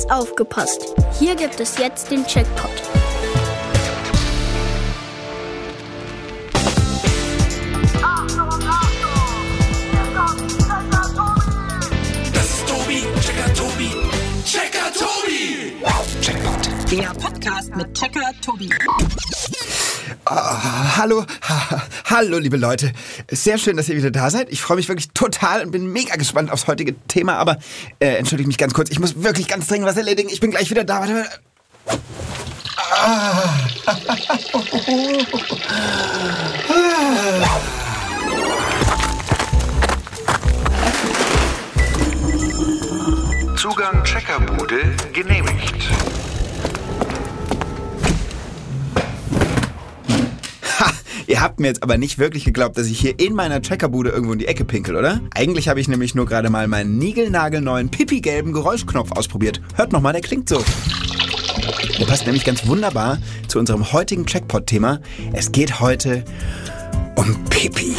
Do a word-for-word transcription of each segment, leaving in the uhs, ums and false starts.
Jetzt aufgepasst! Hier gibt es jetzt den Checkpot. Das ist Tobi, Checker Tobi, Checker Tobi! Checkpot. Der Podcast mit Checker Tobi. Ah, hallo, ha, hallo liebe Leute. Sehr schön, dass ihr wieder da seid. Ich freue mich wirklich total und bin mega gespannt aufs heutige Thema. Aber äh, entschuldigt mich ganz kurz, ich muss wirklich ganz dringend was erledigen. Ich bin gleich wieder da. Warte, warte. Ah. Zugang Checkerbude genehmigt. Ha, ihr habt mir jetzt aber nicht wirklich geglaubt, dass ich hier in meiner Checkerbude irgendwo in die Ecke pinkel, oder? Eigentlich habe ich nämlich nur gerade mal meinen niegelnagelneuen pipi-gelben Geräuschknopf ausprobiert. Hört nochmal, der klingt so. Der passt nämlich ganz wunderbar zu unserem heutigen Checkpot-Thema. Es geht heute um Pipi.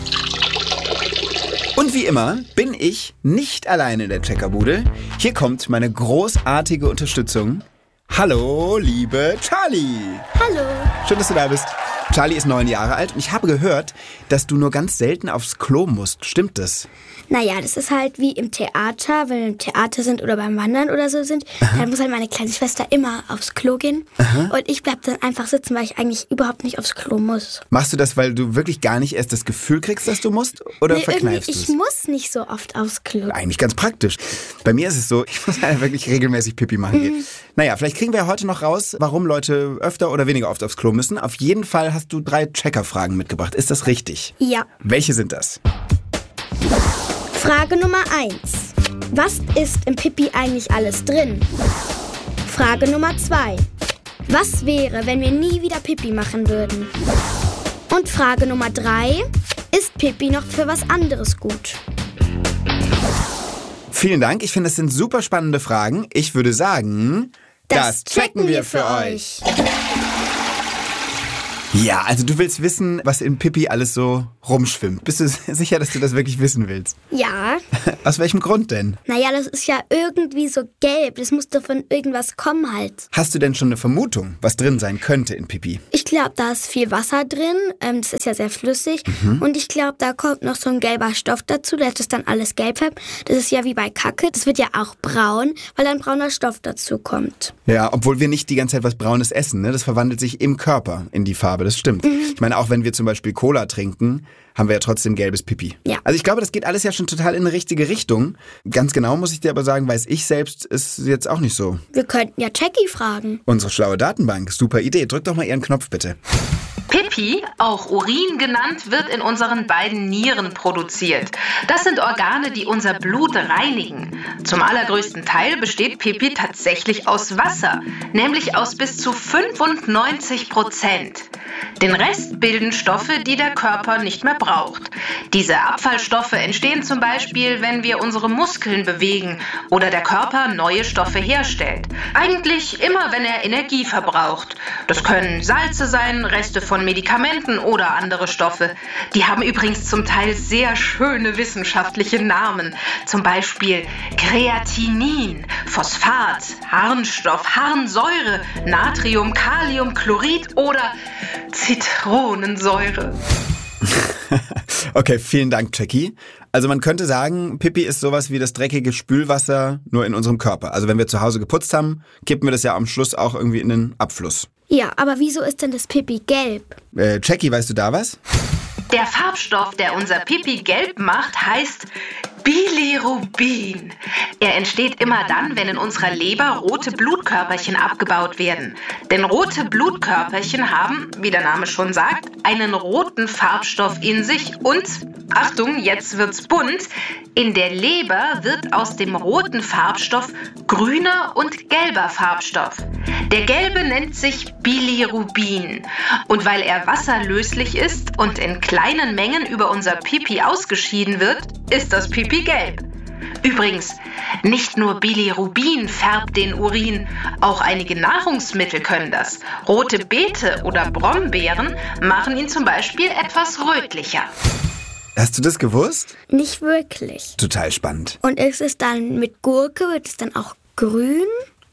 Und wie immer bin ich nicht alleine in der Checkerbude. Hier kommt meine großartige Unterstützung. Hallo, liebe Charlie. Hallo. Schön, dass du da bist. Charlie ist neun Jahre alt und ich habe gehört, dass du nur ganz selten aufs Klo musst. Stimmt das? Naja, das ist halt wie im Theater, wenn wir im Theater sind oder beim Wandern oder so sind, Aha. dann muss halt meine kleine Schwester immer aufs Klo gehen. Aha. Und ich bleib dann einfach sitzen, weil ich eigentlich überhaupt nicht aufs Klo muss. Machst du das, weil du wirklich gar nicht erst das Gefühl kriegst, dass du musst? Oder nee, verkneifst du es? Ich muss nicht so oft aufs Klo. Eigentlich ganz praktisch. Bei mir ist es so, ich muss halt wirklich regelmäßig Pipi machen gehen. Mhm. Naja, vielleicht kriegen wir heute noch raus, warum Leute öfter oder weniger oft aufs Klo müssen. Auf jeden Fall hast du drei Checker-Fragen mitgebracht. Ist das richtig? Ja. Welche sind das? Frage Nummer eins. Was ist im Pipi eigentlich alles drin? Frage Nummer zwei. Was wäre, wenn wir nie wieder Pipi machen würden? Und Frage Nummer drei. Ist Pipi noch für was anderes gut? Vielen Dank. Ich finde, das sind super spannende Fragen. Ich würde sagen, das, das checken wir für euch. Ja, also du willst wissen, was in Pipi alles so rumschwimmt. Bist du sicher, dass du das wirklich wissen willst? Ja. Aus welchem Grund denn? Naja, das ist ja irgendwie so gelb. Das muss doch von irgendwas kommen halt. Hast du denn schon eine Vermutung, was drin sein könnte in Pipi? Ich glaube, da ist viel Wasser drin. Ähm, das ist ja sehr flüssig. Mhm. Und ich glaube, da kommt noch so ein gelber Stoff dazu, der das dann alles gelb färbt. Das ist ja wie bei Kacke. Das wird ja auch braun, weil ein brauner Stoff dazu kommt. Ja, obwohl wir nicht die ganze Zeit was Braunes essen, ne? Das verwandelt sich im Körper in die Farbe. Das stimmt. Mhm. Ich meine, auch wenn wir zum Beispiel Cola trinken, haben wir ja trotzdem gelbes Pipi. Ja. Also ich glaube, das geht alles ja schon total in eine richtige Richtung. Ganz genau muss ich dir aber sagen, weiß ich selbst, ist jetzt auch nicht so. Wir könnten ja Jackie fragen. Unsere schlaue Datenbank, super Idee. Drück doch mal ihren Knopf bitte. Pipi, auch Urin genannt, wird in unseren beiden Nieren produziert. Das sind Organe, die unser Blut reinigen. Zum allergrößten Teil besteht Pipi tatsächlich aus Wasser, nämlich aus bis zu fünfundneunzig Prozent. Den Rest bilden Stoffe, die der Körper nicht mehr braucht. Diese Abfallstoffe entstehen zum Beispiel, wenn wir unsere Muskeln bewegen oder der Körper neue Stoffe herstellt. Eigentlich immer, wenn er Energie verbraucht. Das können Salze sein, Reste von Medikamenten oder andere Stoffe. Die haben übrigens zum Teil sehr schöne wissenschaftliche Namen. Zum Beispiel Kreatinin, Phosphat, Harnstoff, Harnsäure, Natrium, Kalium, Chlorid oder Zitronensäure. Okay, vielen Dank, Jackie. Also man könnte sagen, Pipi ist sowas wie das dreckige Spülwasser nur in unserem Körper. Also wenn wir zu Hause geputzt haben, kippen wir das ja am Schluss auch irgendwie in den Abfluss. Ja, aber wieso ist denn das Pipi gelb? Äh, Jackie, weißt du da was? Der Farbstoff, der unser Pipi gelb macht, heißt Bilirubin. Er entsteht immer dann, wenn in unserer Leber rote Blutkörperchen abgebaut werden. Denn rote Blutkörperchen haben, wie der Name schon sagt, einen roten Farbstoff in sich und, Achtung, jetzt wird's bunt, in der Leber wird aus dem roten Farbstoff grüner und gelber Farbstoff. Der gelbe nennt sich Bilirubin. Und weil er wasserlöslich ist und in kleinen Mengen über unser Pipi ausgeschieden wird, ist das Pipi gelb. Übrigens, nicht nur Bilirubin färbt den Urin, auch einige Nahrungsmittel können das. Rote Beete oder Brombeeren machen ihn zum Beispiel etwas rötlicher. Hast du das gewusst? Nicht wirklich. Total spannend. Und ist es dann mit Gurke, wird es dann auch grün?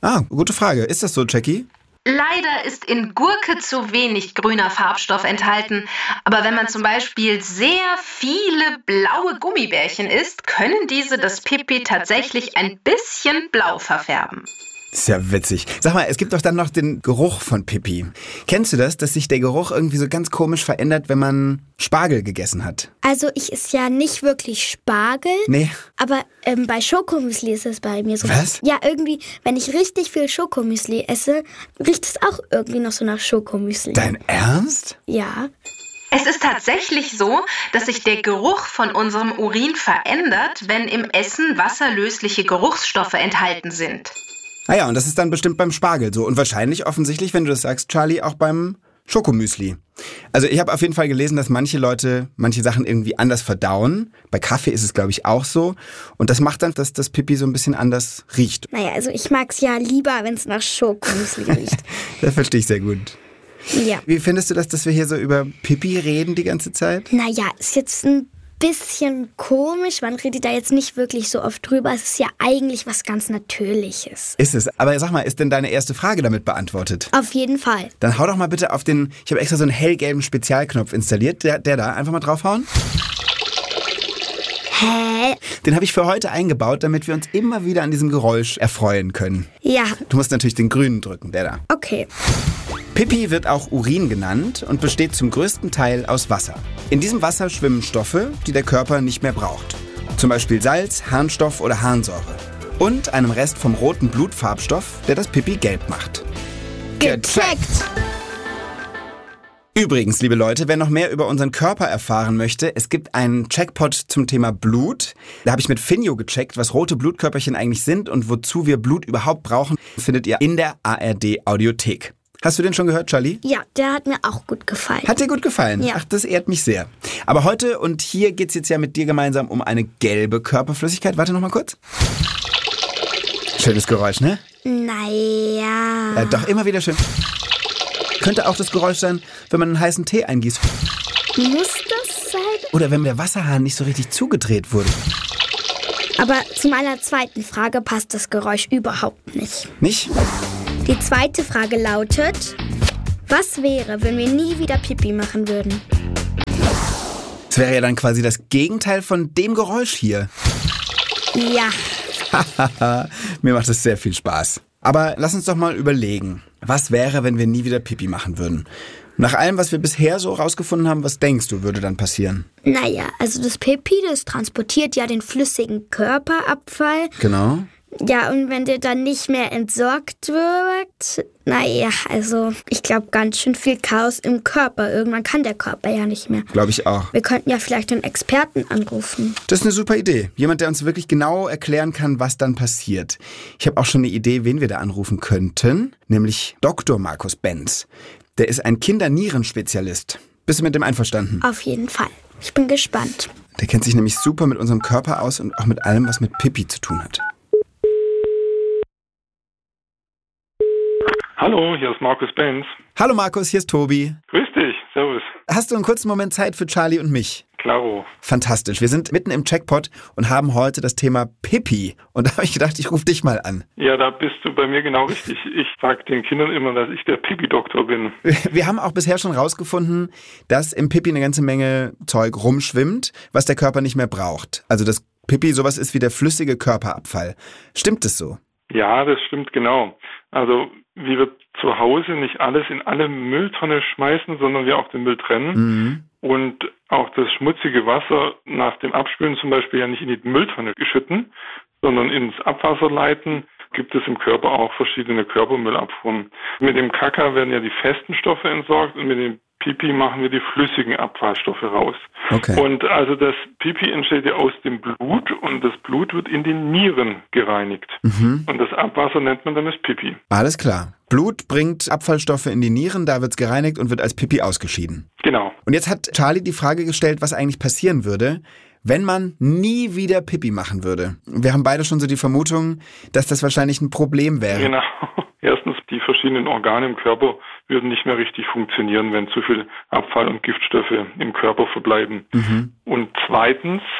Ah, gute Frage. Ist das so, Jackie? Leider ist in Gurke zu wenig grüner Farbstoff enthalten. Aber wenn man zum Beispiel sehr viele blaue Gummibärchen isst, können diese das Pipi tatsächlich ein bisschen blau verfärben. Ist ja witzig. Sag mal, es gibt doch dann noch den Geruch von Pipi. Kennst du das, dass sich der Geruch irgendwie so ganz komisch verändert, wenn man Spargel gegessen hat? Also ich esse ja nicht wirklich Spargel. Nee. Aber ähm, bei Schokomüsli ist es bei mir so. Was? Ja, irgendwie, wenn ich richtig viel Schokomüsli esse, riecht es auch irgendwie noch so nach Schokomüsli. Dein Ernst? Ja. Es ist tatsächlich so, dass sich der Geruch von unserem Urin verändert, wenn im Essen wasserlösliche Geruchsstoffe enthalten sind. Ah ja, und das ist dann bestimmt beim Spargel so. Und wahrscheinlich offensichtlich, wenn du das sagst, Charlie, auch beim Schokomüsli. Also ich habe auf jeden Fall gelesen, dass manche Leute manche Sachen irgendwie anders verdauen. Bei Kaffee ist es, glaube ich, auch so. Und das macht dann, dass das Pipi so ein bisschen anders riecht. Naja, also ich mag es ja lieber, wenn es nach Schokomüsli riecht. Das verstehe ich sehr gut. Ja. Wie findest du das, dass wir hier so über Pipi reden die ganze Zeit? Naja, ist jetzt ein bisschen komisch. Man redet da jetzt nicht wirklich so oft drüber. Es ist ja eigentlich was ganz Natürliches. Ist es. Aber sag mal, ist denn deine erste Frage damit beantwortet? Auf jeden Fall. Dann hau doch mal bitte auf den, ich habe extra so einen hellgelben Spezialknopf installiert. Der, der da, einfach mal draufhauen. Hä? Den habe ich für heute eingebaut, damit wir uns immer wieder an diesem Geräusch erfreuen können. Ja. Du musst natürlich den grünen drücken, der da. Okay. Pipi wird auch Urin genannt und besteht zum größten Teil aus Wasser. In diesem Wasser schwimmen Stoffe, die der Körper nicht mehr braucht. Zum Beispiel Salz, Harnstoff oder Harnsäure. Und einem Rest vom roten Blutfarbstoff, der das Pipi gelb macht. Gecheckt! Übrigens, liebe Leute, wer noch mehr über unseren Körper erfahren möchte, es gibt einen Checkpot zum Thema Blut. Da habe ich mit Finjo gecheckt, was rote Blutkörperchen eigentlich sind und wozu wir Blut überhaupt brauchen, findet ihr in der A R D-Audiothek. Hast du den schon gehört, Charlie? Ja, der hat mir auch gut gefallen. Hat dir gut gefallen? Ja. Ach, das ehrt mich sehr. Aber heute und hier geht's jetzt ja mit dir gemeinsam um eine gelbe Körperflüssigkeit. Warte noch mal kurz. Schönes Geräusch, ne? Naja. Ja, doch, immer wieder schön. Könnte auch das Geräusch sein, wenn man einen heißen Tee eingießt. Muss das sein? Oder wenn der Wasserhahn nicht so richtig zugedreht wurde. Aber zu meiner zweiten Frage passt das Geräusch überhaupt nicht. Nicht? Die zweite Frage lautet, was wäre, wenn wir nie wieder Pipi machen würden? Das wäre ja dann quasi das Gegenteil von dem Geräusch hier. Ja. Mir macht es sehr viel Spaß. Aber lass uns doch mal überlegen, was wäre, wenn wir nie wieder Pipi machen würden? Nach allem, was wir bisher so rausgefunden haben, was denkst du, würde dann passieren? Naja, also das Pipi, das transportiert ja den flüssigen Körperabfall. Genau. Ja, und wenn der dann nicht mehr entsorgt wird, naja, also ich glaube ganz schön viel Chaos im Körper. Irgendwann kann der Körper ja nicht mehr. Glaube ich auch. Wir könnten ja vielleicht einen Experten anrufen. Das ist eine super Idee. Jemand, der uns wirklich genau erklären kann, was dann passiert. Ich habe auch schon eine Idee, wen wir da anrufen könnten. Nämlich Doktor Markus Benz. Der ist ein Kindernierenspezialist. Bist du mit dem einverstanden? Auf jeden Fall. Ich bin gespannt. Der kennt sich nämlich super mit unserem Körper aus und auch mit allem, was mit Pipi zu tun hat. Hallo, hier ist Markus Benz. Hallo Markus, hier ist Tobi. Grüß dich, servus. Hast du einen kurzen Moment Zeit für Charlie und mich? Klaro. Fantastisch, wir sind mitten im Checkpot und haben heute das Thema Pipi. Und da habe ich gedacht, ich rufe dich mal an. Ja, da bist du bei mir genau richtig. Ich sage den Kindern immer, dass ich der Pipi-Doktor bin. Wir haben auch bisher schon rausgefunden, dass im Pipi eine ganze Menge Zeug rumschwimmt, was der Körper nicht mehr braucht. Also das Pipi sowas ist wie der flüssige Körperabfall. Stimmt es so? Ja, das stimmt genau. Also wie wir zu Hause nicht alles in alle Mülltonne schmeißen, sondern wir auch den Müll trennen. Mhm. Und auch das schmutzige Wasser nach dem Abspülen zum Beispiel ja nicht in die Mülltonne schütten, sondern ins Abwasser leiten, gibt es im Körper auch verschiedene Körpermüllabfuhren. Mit dem Kaka werden ja die festen Stoffe entsorgt und mit dem Pipi machen wir die flüssigen Abfallstoffe raus. Okay. Und also das Pipi entsteht ja aus dem Blut und das Blut wird in den Nieren gereinigt. Mhm. Und das Abwasser nennt man dann das Pipi. Alles klar. Blut bringt Abfallstoffe in die Nieren, da wird's gereinigt und wird als Pipi ausgeschieden. Genau. Und jetzt hat Charlie die Frage gestellt, was eigentlich passieren würde, wenn man nie wieder Pipi machen würde. Wir haben beide schon so die Vermutung, dass das wahrscheinlich ein Problem wäre. Genau. Erstens, die verschiedenen Organe im Körper würden nicht mehr richtig funktionieren, wenn zu viel Abfall und Giftstoffe im Körper verbleiben. Mhm. Und zweitens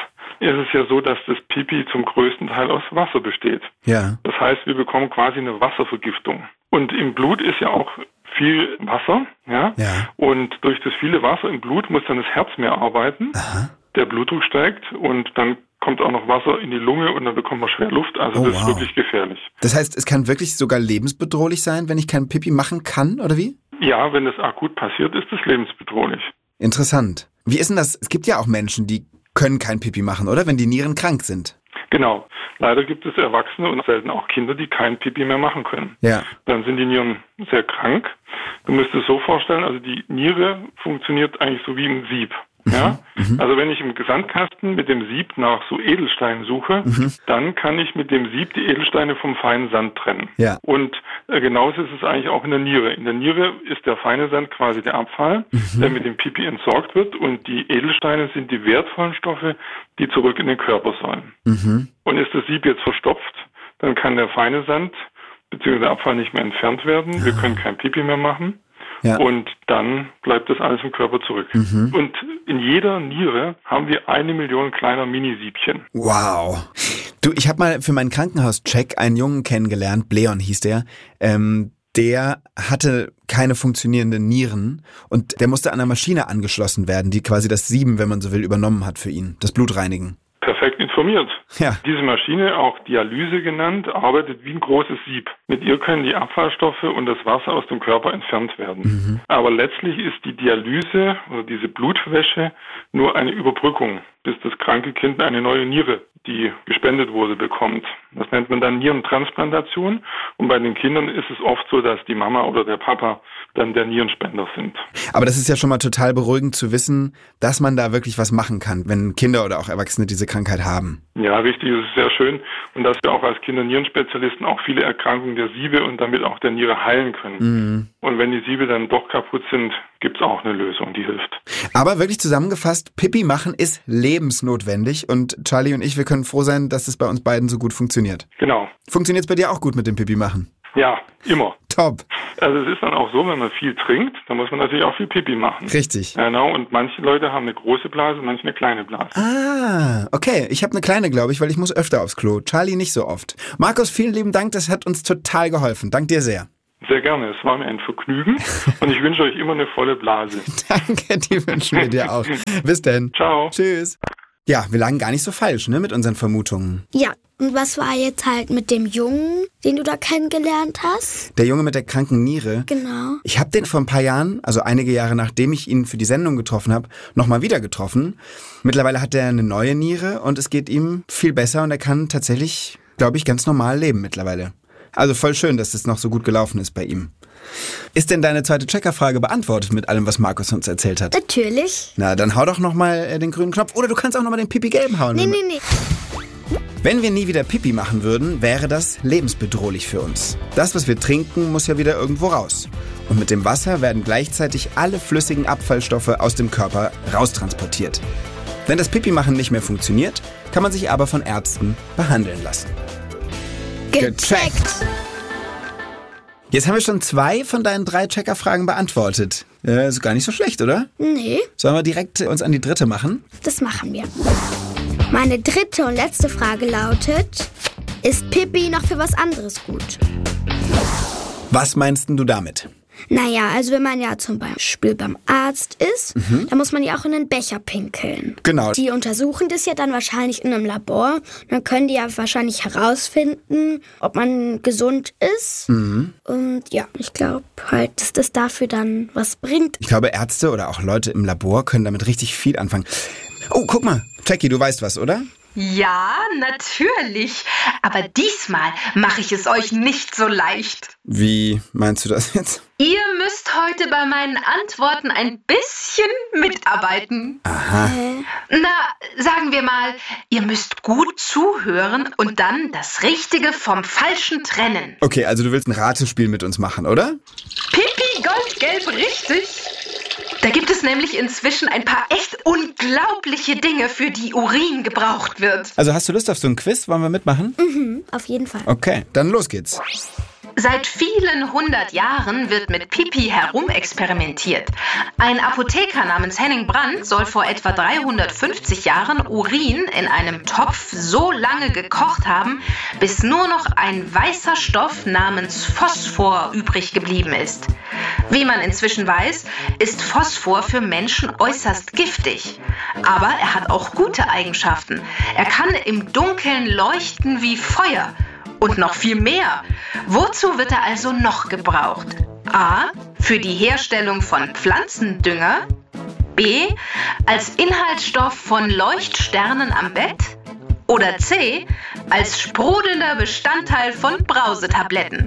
ist es ja so, dass das Pipi zum größten Teil aus Wasser besteht. Ja. Das heißt, wir bekommen quasi eine Wasservergiftung. Und im Blut ist ja auch viel Wasser, ja. Ja. Und durch das viele Wasser im Blut muss dann das Herz mehr arbeiten. Aha. Der Blutdruck steigt und dann kommt auch noch Wasser in die Lunge und dann bekommt man schwer Luft. Also Oh, das ist wow. wirklich gefährlich. Das heißt, es kann wirklich sogar lebensbedrohlich sein, wenn ich kein Pipi machen kann, oder wie? Ja, wenn das akut passiert, ist es lebensbedrohlich. Interessant. Wie ist denn das? Es gibt ja auch Menschen, die können kein Pipi machen, oder? Wenn die Nieren krank sind. Genau. Leider gibt es Erwachsene und selten auch Kinder, die kein Pipi mehr machen können. Ja. Dann sind die Nieren sehr krank. Du musst es so vorstellen, also die Niere funktioniert eigentlich so wie ein Sieb. Ja? Mhm. Also wenn ich im Sandkasten mit dem Sieb nach so Edelsteinen suche, Mhm. dann kann ich mit dem Sieb die Edelsteine vom feinen Sand trennen. Ja. Und äh, genauso ist es eigentlich auch in der Niere. In der Niere ist der feine Sand quasi der Abfall, Mhm. der mit dem Pipi entsorgt wird, und die Edelsteine sind die wertvollen Stoffe, die zurück in den Körper sollen. Mhm. Und ist das Sieb jetzt verstopft, dann kann der feine Sand bzw. der Abfall nicht mehr entfernt werden. Wir können kein Pipi mehr machen. Ja. Und dann bleibt das alles im Körper zurück. Mhm. Und in jeder Niere haben wir eine Million kleiner Mini-Siebchen. Wow. Du, ich habe mal für meinen Krankenhauscheck einen Jungen kennengelernt, Bleon hieß der, ähm, der hatte keine funktionierenden Nieren und der musste an einer Maschine angeschlossen werden, die quasi das Sieben, wenn man so will, übernommen hat für ihn, das Blutreinigen. Perfekt informiert. Ja. Diese Maschine, auch Dialyse genannt, arbeitet wie ein großes Sieb. Mit ihr können die Abfallstoffe und das Wasser aus dem Körper entfernt werden. Mhm. Aber letztlich ist die Dialyse oder diese Blutwäsche nur eine Überbrückung, bis das kranke Kind eine neue Niere, die gespendet wurde, bekommt. Das nennt man dann Nierentransplantation. Und bei den Kindern ist es oft so, dass die Mama oder der Papa dann der Nierenspender sind. Aber das ist ja schon mal total beruhigend zu wissen, dass man da wirklich was machen kann, wenn Kinder oder auch Erwachsene diese Krankheit haben. Ja, richtig, das ist sehr schön. Und dass wir auch als Kinder-Nierenspezialisten auch viele Erkrankungen der Siebe und damit auch der Niere heilen können. Mhm. Und wenn die Siebe dann doch kaputt sind, gibt es auch eine Lösung, die hilft. Aber wirklich zusammengefasst, Pipi machen ist lebensnotwendig und Charlie und ich, wir können froh sein, dass es bei uns beiden so gut funktioniert. Genau. Funktioniert es bei dir auch gut mit dem Pipi machen? Ja, immer. Top. Also es ist dann auch so, wenn man viel trinkt, dann muss man natürlich auch viel Pipi machen. Richtig. Genau, und manche Leute haben eine große Blase, manche eine kleine Blase. Ah, okay. Ich habe eine kleine, glaube ich, weil ich muss öfter aufs Klo. Charlie nicht so oft. Markus, vielen lieben Dank, das hat uns total geholfen. Dank dir sehr. Sehr gerne, es war mir ein Vergnügen und ich wünsche euch immer eine volle Blase. Danke, die wünschen wir dir auch. Bis denn. Ciao. Tschüss. Ja, wir lagen gar nicht so falsch, ne, mit unseren Vermutungen. Ja, und was war jetzt halt mit dem Jungen, den du da kennengelernt hast? Der Junge mit der kranken Niere. Genau. Ich habe den vor ein paar Jahren, also einige Jahre nachdem ich ihn für die Sendung getroffen habe, nochmal wieder getroffen. Mittlerweile hat er eine neue Niere und es geht ihm viel besser und er kann tatsächlich, glaube ich, ganz normal leben mittlerweile. Also voll schön, dass es noch so gut gelaufen ist bei ihm. Ist denn deine zweite Checkerfrage beantwortet mit allem, was Markus uns erzählt hat? Natürlich. Na, dann hau doch nochmal den grünen Knopf. Oder du kannst auch nochmal den Pipi-gelben hauen. Nee, nee, nee. Wenn wir nie wieder Pipi machen würden, wäre das lebensbedrohlich für uns. Das, was wir trinken, muss ja wieder irgendwo raus. Und mit dem Wasser werden gleichzeitig alle flüssigen Abfallstoffe aus dem Körper raustransportiert. Wenn das Pipi-machen nicht mehr funktioniert, kann man sich aber von Ärzten behandeln lassen. Gecheckt. Jetzt haben wir schon zwei von deinen drei Checker-Fragen beantwortet. Äh, ist gar nicht so schlecht, oder? Nee, Sollen wir direkt uns an die dritte machen? das machen wir. Meine dritte und letzte Frage lautet, ist Pipi noch für was anderes gut? Was meinst denn du damit? Naja, also wenn man ja zum Beispiel beim Arzt ist, dann muss man ja auch in einen Becher pinkeln. Genau. Die untersuchen das ja dann wahrscheinlich in einem Labor. Dann können die ja wahrscheinlich herausfinden, ob man gesund ist. Und ja, ich glaube halt, dass das dafür dann was bringt. Ich glaube, Ärzte oder auch Leute im Labor können damit richtig viel anfangen. Oh, guck mal. Jackie, du weißt was, oder? Ja, natürlich. Aber diesmal mache ich es euch nicht so leicht. Wie meinst du das jetzt? Ihr müsst heute bei meinen Antworten ein bisschen mitarbeiten. Aha. Na, sagen wir mal, ihr müsst gut zuhören und dann das Richtige vom Falschen trennen. Okay, also du willst ein Ratespiel mit uns machen, oder? Pipi Goldgelb, richtig? Da gibt es nämlich inzwischen ein paar echt unglaubliche Dinge, für die Urin gebraucht wird. Also hast du Lust auf so ein Quiz? Wollen wir mitmachen? Mhm, auf jeden Fall. Okay, dann los geht's. Seit vielen hundert Jahren wird mit Pipi herumexperimentiert. Ein Apotheker namens Henning Brandt soll vor etwa dreihundertfünfzig Jahren Urin in einem Topf so lange gekocht haben, bis nur noch ein weißer Stoff namens Phosphor übrig geblieben ist. Wie man inzwischen weiß, ist Phosphor für Menschen äußerst giftig. Aber er hat auch gute Eigenschaften. Er kann im Dunkeln leuchten wie Feuer. Und noch viel mehr. Wozu wird er also noch gebraucht? A. Für die Herstellung von Pflanzendünger. B. Als Inhaltsstoff von Leuchtsternen am Bett. Oder C. Als sprudelnder Bestandteil von Brausetabletten.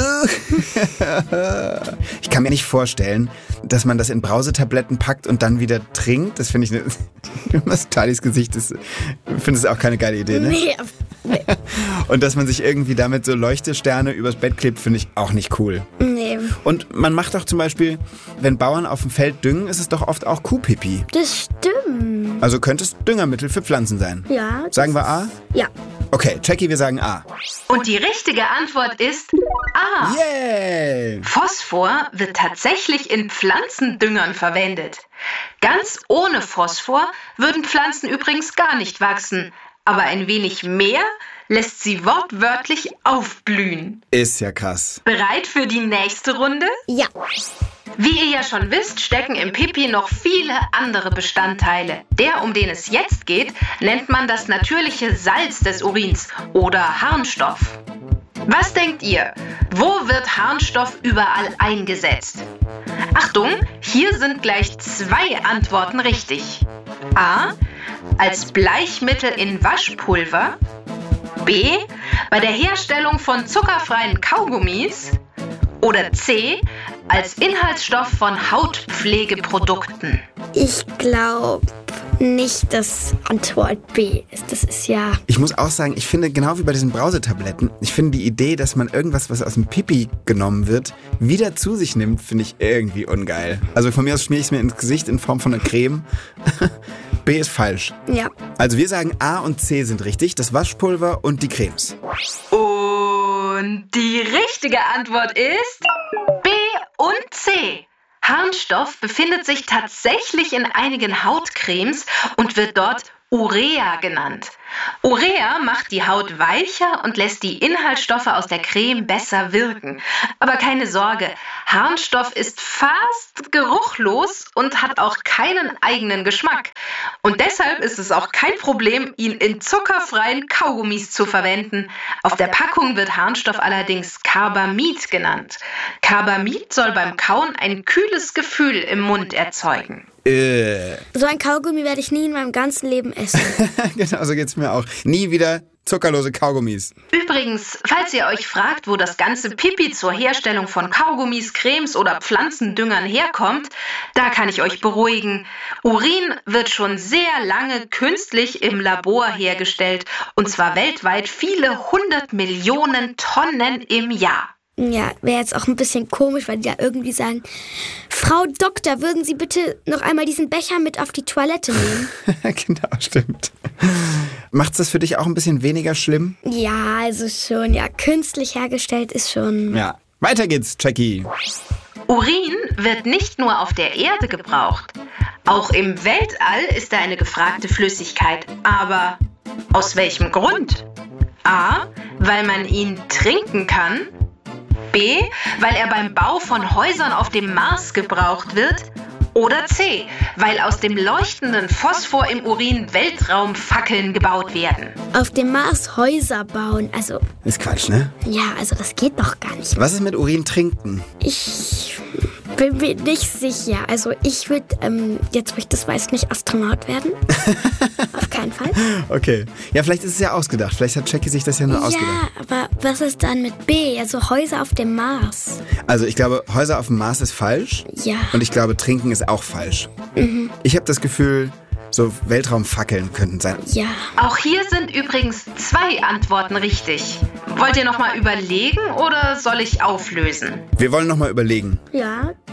Ich kann mir nicht vorstellen, dass man das in Brausetabletten packt und dann wieder trinkt. Das finde ich eine... Was Talis Gesicht ist, finde es auch keine geile Idee, ne? Nee, nee. Und dass man sich irgendwie damit so Leuchtesterne übers Bett klebt, finde ich auch nicht cool. Nee. Und man macht doch zum Beispiel, wenn Bauern auf dem Feld düngen, ist es doch oft auch Kuhpipi. Das stimmt. Also könnte es Düngermittel für Pflanzen sein. Ja. Sagen wir A? Ja. Okay, Jackie, wir sagen A. Und die richtige Antwort ist A. Yay! Phosphor wird tatsächlich in Pflanzendüngern verwendet. Ganz ohne Phosphor würden Pflanzen übrigens gar nicht wachsen. Aber ein wenig mehr lässt sie wortwörtlich aufblühen. Ist ja krass. Bereit für die nächste Runde? Ja. Wie ihr ja schon wisst, stecken im Pipi noch viele andere Bestandteile. Der, um den es jetzt geht, nennt man das natürliche Salz des Urins oder Harnstoff. Was denkt ihr? Wo wird Harnstoff überall eingesetzt? Achtung, hier sind gleich zwei Antworten richtig. A. Als Bleichmittel in Waschpulver. B. Bei der Herstellung von zuckerfreien Kaugummis. Oder C. Als Inhaltsstoff von Hautpflegeprodukten. Ich glaube nicht, dass Antwort B ist. Das ist ja... Ich muss auch sagen, ich finde, genau wie bei diesen Brausetabletten, ich finde die Idee, dass man irgendwas, was aus dem Pipi genommen wird, wieder zu sich nimmt, finde ich irgendwie ungeil. Also von mir aus schmiere ich es mir ins Gesicht in Form von einer Creme. B ist falsch. Ja. Also wir sagen A und C sind richtig, das Waschpulver und die Cremes. Und die richtige Antwort ist B und C. Harnstoff befindet sich tatsächlich in einigen Hautcremes und wird dort Urea genannt. Urea macht die Haut weicher und lässt die Inhaltsstoffe aus der Creme besser wirken. Aber keine Sorge, Harnstoff ist fast geruchlos und hat auch keinen eigenen Geschmack. Und deshalb ist es auch kein Problem, ihn in zuckerfreien Kaugummis zu verwenden. Auf der Packung wird Harnstoff allerdings Carbamid genannt. Carbamid soll beim Kauen ein kühles Gefühl im Mund erzeugen. Äh. So ein Kaugummi werde ich nie in meinem ganzen Leben essen. Genau, so geht's mir auch. Nie wieder zuckerlose Kaugummis. Übrigens, falls ihr euch fragt, wo das ganze Pipi zur Herstellung von Kaugummis, Cremes oder Pflanzendüngern herkommt, da kann ich euch beruhigen. Urin wird schon sehr lange künstlich im Labor hergestellt, und zwar weltweit viele hundert Millionen Tonnen im Jahr. Ja, wäre jetzt auch ein bisschen komisch, weil die da irgendwie sagen, Frau Doktor, würden Sie bitte noch einmal diesen Becher mit auf die Toilette nehmen? Genau, stimmt. Macht's das für dich auch ein bisschen weniger schlimm? Ja, also schon, ja, künstlich hergestellt ist schon... Ja, weiter geht's, Jackie. Urin wird nicht nur auf der Erde gebraucht. Auch im Weltall ist er eine gefragte Flüssigkeit. Aber aus welchem Grund? A, weil man ihn trinken kann. B, weil er beim Bau von Häusern auf dem Mars gebraucht wird. Oder C, weil aus dem leuchtenden Phosphor im Urin Weltraumfackeln gebaut werden. Auf dem Mars Häuser bauen, also... Ist Quatsch, ne? Ja, also das geht doch gar nicht. Was ist mit Urin trinken? Ich bin mir nicht sicher. Also ich würde, ähm, jetzt wo ich das weiß, nicht Astronaut werden. Auf keinen Fall. Okay. Ja, vielleicht ist es ja ausgedacht. Vielleicht hat Jackie sich das ja nur Ja, ausgedacht. aber was ist dann mit B? Also Häuser auf dem Mars. Also ich glaube, Häuser auf dem Mars ist falsch. Ja. Und ich glaube, trinken ist auch falsch. Mhm. Ich habe das Gefühl, so Weltraumfackeln könnten sein. Ja. Auch hier sind übrigens zwei Antworten richtig. Wollt ihr nochmal überlegen oder soll ich auflösen? Wir wollen nochmal überlegen. Ja,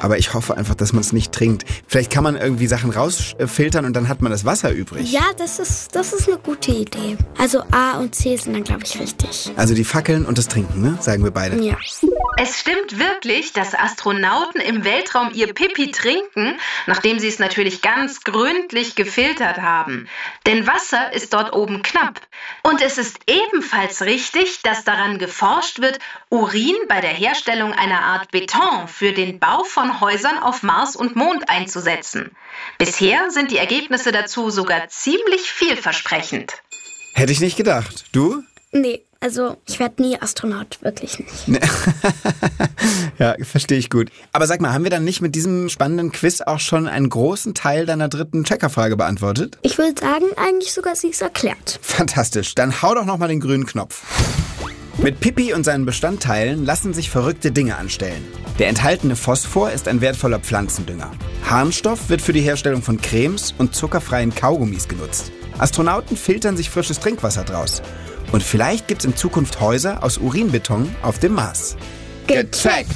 Aber ich hoffe einfach, dass man es nicht trinkt. Vielleicht kann man irgendwie Sachen rausfiltern und dann hat man das Wasser übrig. Ja, das ist, das ist eine gute Idee. Also A und C sind dann, glaube ich, richtig. Also die Fackeln und das Trinken, ne? Sagen wir beide. Ja. Es stimmt wirklich, dass Astronauten im Weltraum ihr Pipi trinken, nachdem sie es natürlich ganz gründlich gefiltert haben. Denn Wasser ist dort oben knapp. Und es ist ebenfalls richtig, dass daran geforscht wird, Urin bei der Herstellung einer Art Beton für den Bau von Häusern auf Mars und Mond einzusetzen. Bisher sind die Ergebnisse dazu sogar ziemlich vielversprechend. Hätte ich nicht gedacht. Du? Nee, also ich werde nie Astronaut, wirklich nicht. Nee. Ja, verstehe ich gut. Aber sag mal, haben wir dann nicht mit diesem spannenden Quiz auch schon einen großen Teil deiner dritten Checkerfrage beantwortet? Ich würde sagen, eigentlich sogar sie ist erklärt. Fantastisch. Dann hau doch nochmal den grünen Knopf. Mit Pipi und seinen Bestandteilen lassen sich verrückte Dinge anstellen. Der enthaltene Phosphor ist ein wertvoller Pflanzendünger. Harnstoff wird für die Herstellung von Cremes und zuckerfreien Kaugummis genutzt. Astronauten filtern sich frisches Trinkwasser draus. Und vielleicht gibt's in Zukunft Häuser aus Urinbeton auf dem Mars. Gecheckt!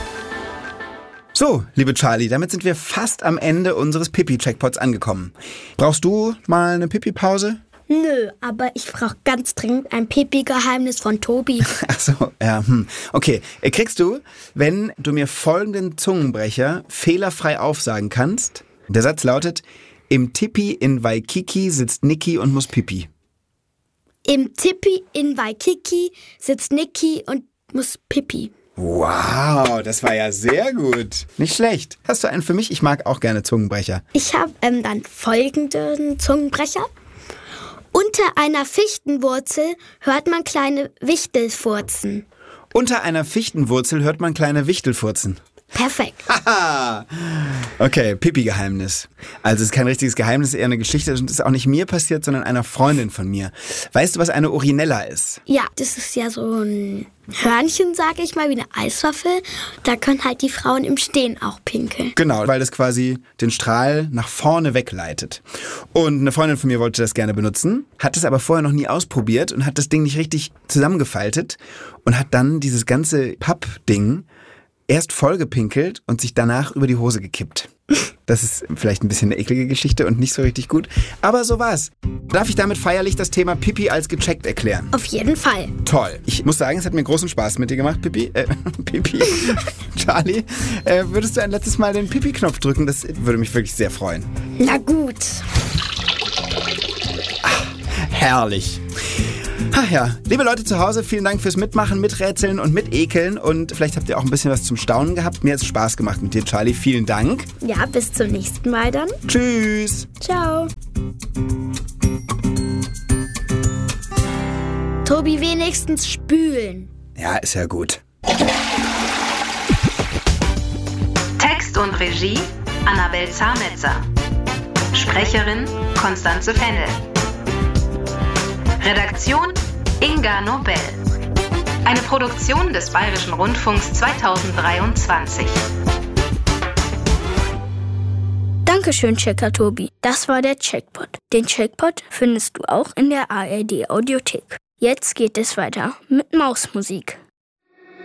So, liebe Charlie, damit sind wir fast am Ende unseres Pipi-Checkpots angekommen. Brauchst du mal eine Pipi-Pause? Nö, aber ich brauche ganz dringend ein Pipi-Geheimnis von Tobi. Ach so, ja, hm. Okay, kriegst du, wenn du mir folgenden Zungenbrecher fehlerfrei aufsagen kannst. Der Satz lautet: Im Tipi in Waikiki sitzt Niki und muss Pipi. Im Tipi in Waikiki sitzt Niki und muss Pipi. Wow, das war ja sehr gut. Nicht schlecht. Hast du einen für mich? Ich mag auch gerne Zungenbrecher. Ich habe ähm, dann folgenden Zungenbrecher. Unter einer Fichtenwurzel hört man kleine Wichtelfurzen. Unter einer Fichtenwurzel hört man kleine Wichtelfurzen. Perfekt. Haha. Okay, Pipi-Geheimnis. Also es ist kein richtiges Geheimnis, eher eine Geschichte. Und es ist auch nicht mir passiert, sondern einer Freundin von mir. Weißt du, was eine Urinella ist? Ja, das ist ja so ein Hörnchen, sag ich mal, wie eine Eiswaffel. Da können halt die Frauen im Stehen auch pinkeln. Genau, weil das quasi den Strahl nach vorne wegleitet. Und eine Freundin von mir wollte das gerne benutzen, hat es aber vorher noch nie ausprobiert und hat das Ding nicht richtig zusammengefaltet und hat dann dieses ganze Pappding erst vollgepinkelt und sich danach über die Hose gekippt. Das ist vielleicht ein bisschen eine eklige Geschichte und nicht so richtig gut. Aber so war's. Darf ich damit feierlich das Thema Pipi als gecheckt erklären? Auf jeden Fall. Toll. Ich muss sagen, es hat mir großen Spaß mit dir gemacht, Pipi. Äh, Pipi. Charlie, äh, würdest du ein letztes Mal den Pipi-Knopf drücken? Das würde mich wirklich sehr freuen. Na gut. Ach, herrlich. Ach ja, liebe Leute zu Hause, vielen Dank fürs Mitmachen, Miträtseln und Mitekeln. Und vielleicht habt ihr auch ein bisschen was zum Staunen gehabt. Mir hat es Spaß gemacht mit dir, Charlie. Vielen Dank. Ja, bis zum nächsten Mal dann. Tschüss. Ciao. Tobi, wenigstens spülen. Ja, ist ja gut. Text und Regie Annabel Zahnetzer. Sprecherin Konstanze Fennel. Redaktion Inga Nobel. Eine Produktion des Bayerischen Rundfunks zweitausenddreiundzwanzig. Dankeschön, Checker Tobi. Das war der Checkpot. Den Checkpot findest du auch in der A R D Audiothek. Jetzt geht es weiter mit Mausmusik.